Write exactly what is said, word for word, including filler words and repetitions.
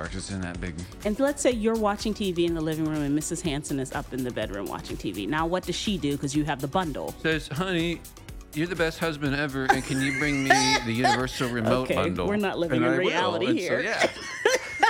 car because it's in that big. And let's say you're watching T V in the living room and Missus Hanson is up in the bedroom watching T V. Now, what does she do? Because you have the bundle. Says, honey, you're the best husband ever, and can you bring me the Universal Remote Okay, bundle? we're not living And in I will. reality And here. So, yeah.